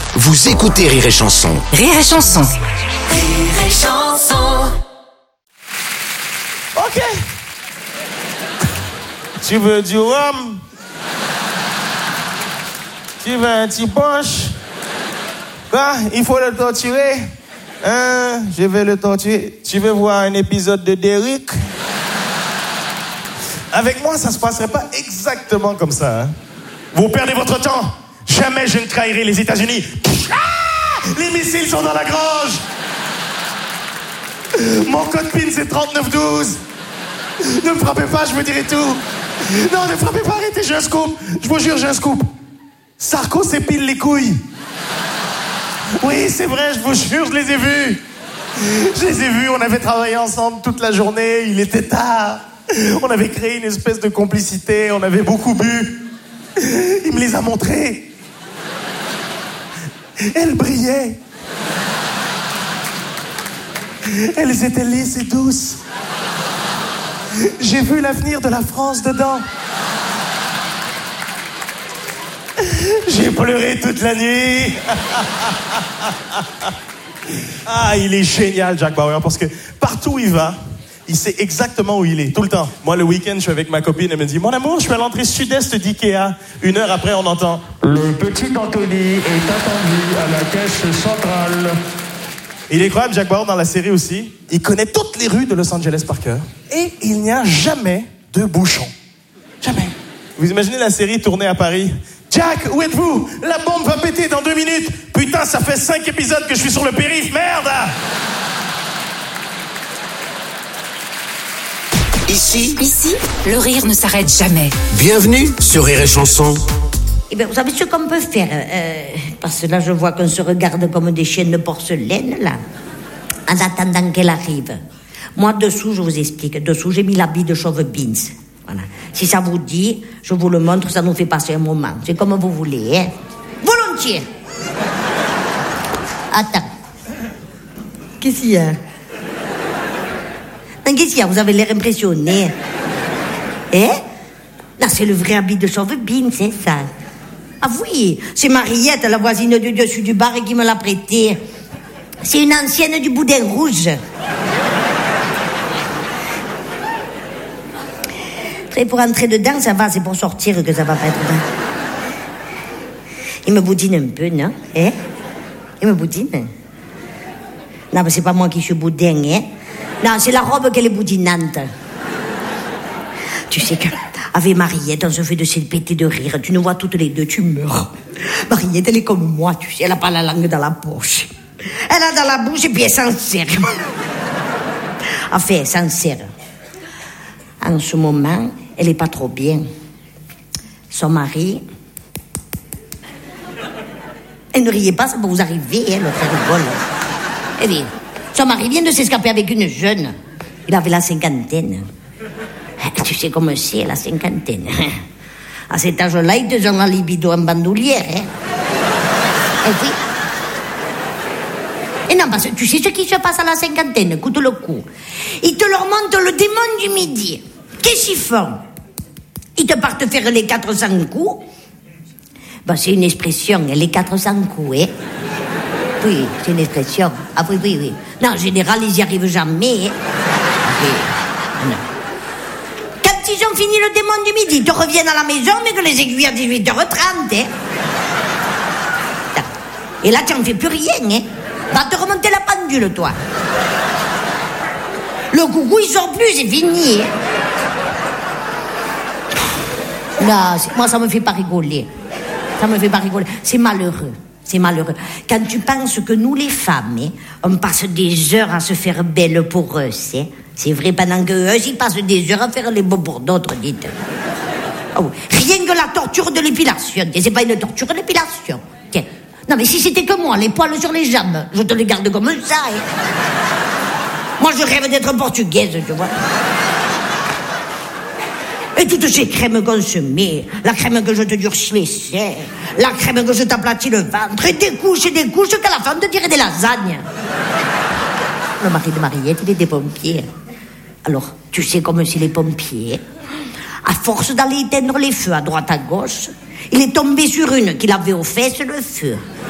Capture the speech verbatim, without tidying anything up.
Vous écoutez Rire et Chanson. Rire et Chanson. Rire et Chanson. Ok. Tu veux du rhum? Tu veux un petit punch? Quoi? Il faut le torturer? Hein? Je vais le torturer. Tu veux voir un épisode de Derrick? Avec moi, ça se passerait pas exactement comme ça. Hein? Vous perdez votre temps. Jamais je ne trahirai les États-Unis. Ah! Les missiles sont dans la grange. Mon code PIN, c'est trente-neuf douze. Ne me frappez pas, je vous dirai tout. Non, ne frappez pas, arrêtez, j'ai un scoop. Je vous jure, j'ai un scoop. Sarko s'épile les couilles. Oui, c'est vrai, je vous jure, je les ai vus. Je les ai vus, on avait travaillé ensemble toute la journée, il était tard. On avait créé une espèce de complicité, on avait beaucoup bu. Il me les a montrés. Elles brillaient. Elles étaient lisses et douces. J'ai vu l'avenir de la France dedans. J'ai pleuré toute la nuit. Ah, il est génial, Jack Bauer, parce que partout où il va, il sait exactement où il est, tout le temps. Moi, le week-end, je suis avec ma copine, elle me dit « Mon amour, je suis à l'entrée sud-est d'Ikea. » Une heure après, on entend « Le petit Anthony est attendu à la caisse centrale. » Il est incroyable, Jack Bauer, dans la série aussi. Il connaît toutes les rues de Los Angeles par cœur. Et il n'y a jamais de bouchon. Jamais. Vous imaginez la série tournée à Paris? Jack, où êtes-vous? La bombe va péter dans deux minutes. Putain, ça fait cinq épisodes que je suis sur le périph', merde! Ici, Ici, le rire ne s'arrête jamais. bienvenue sur Rire et Chanson. Eh bien, vous savez ce qu'on peut faire euh, parce que là, je vois qu'on se regarde comme des chiennes de porcelaine, là. En attendant qu'elle arrive. Moi, dessous, je vous explique. Dessous, j'ai mis l'habit de chauve beans. Voilà. Si ça vous dit, je vous le montre, ça nous fait passer un moment. C'est comme vous voulez, hein. Volontiers. Attends. Qu'est-ce qu'il y a? Non, qu'est-ce qu'il y a? Vous avez l'air impressionné. Hein? Là, c'est le vrai habit de chauve beans, c'est ça. Ah oui, c'est Mariette, la voisine du dessus du bar, qui me l'a prêté. C'est une ancienne du Boudin Rouge. Après, pour entrer dedans, ça va, c'est pour sortir que ça va pas être bien. Il me boudine un peu, non? Hein? Il me boudine. Non, mais c'est pas moi qui suis boudin, hein? Non, c'est la robe qu'elle est boudinante. Tu sais que... Avec Mariette, on se fait de se péter de rire. Tu nous vois toutes les deux, tu meurs. Mariette, elle est comme moi, tu sais, elle a pas la langue dans la poche. Elle a dans la bouche et puis elle s'en sert. Enfin, elle s'en sert. En ce moment, elle est pas trop bien. Son mari... Elle ne riez pas, ça va vous arriver, hein, le frère rigole. Eh bien, son mari vient de s'escaper avec une jeune. Il avait la cinquantaine. Tu sais comment c'est, la cinquantaine. À cet âge-là, ils te ont la libido en bandoulière. Hein. Et puis... Et non, parce que tu sais ce qui se passe à la cinquantaine, écoute le coup. Ils te leur montent le démon du midi. Qu'est-ce qu'ils font? Ils te partent faire les quatre cents coups. Ben, c'est une expression, les quatre cents coups, hein. Oui, c'est une expression. Ah oui, oui, oui. Non, en général, ils n'y arrivent jamais. Hein. Oui. Non. Ils ont fini le démon du midi, ils te reviennent à la maison, mais que les aiguilles à dix-huit heures trente, hein. Et là, tu n'en fais plus rien, hein. Va te remonter la pendule, toi. Le coucou, il sort plus, c'est fini, hein. Non, moi, ça me fait pas rigoler. Ça me fait pas rigoler. C'est malheureux. C'est malheureux. Quand tu penses que nous, les femmes, hein, on passe des heures à se faire belle pour eux, hein. C'est vrai, pendant qu'eux, ils passent des heures à faire les beaux pour d'autres, dites. Oh, rien que la torture de l'épilation. C'est pas une torture, l'épilation. Tiens. Non, mais si c'était que moi, les poils sur les jambes, je te les garde comme ça. Hein. Moi, je rêve d'être portugaise, tu vois. Et toutes ces crèmes qu'on se met, la crème que je te durcis les seins, la crème que je t'aplatis le ventre, et des couches et des couches qu'à la fin on te dirait des lasagnes. Le mari de Mariette, il est des pompiers. Alors, tu sais comme c'est les pompiers. À force d'aller éteindre les feux à droite à gauche, il est tombé sur une qui l'avait aux fesses le feu.